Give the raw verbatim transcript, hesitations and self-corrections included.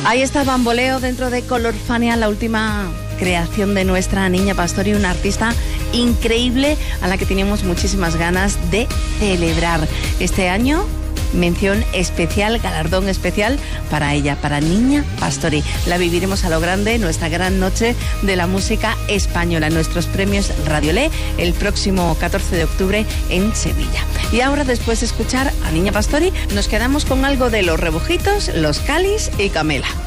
Ahí está Bamboleo dentro de Color Fania, la última creación de nuestra Niña Pastori, una artista increíble a la que teníamos muchísimas ganas de celebrar. Este año, mención especial, galardón especial para ella, para Niña Pastori. La viviremos a lo grande, nuestra gran noche de la música española, nuestros premios Radiolé, el próximo catorce de octubre en Sevilla. Y ahora, después de escuchar a Niña Pastori, nos quedamos con algo de Los Rebujitos, Los Calis y Camela.